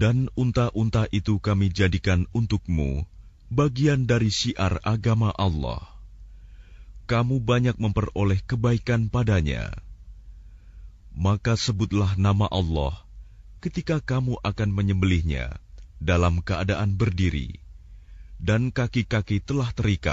Dan unta-unta itu kami jadikan untukmu bagian dari syiar agama Allah. Kamu banyak memperoleh kebaikan padanya. Maka sebutlah nama Allah ketika kamu akan menyembelihnya dalam keadaan berdiri, dan kaki-kaki telah terikat.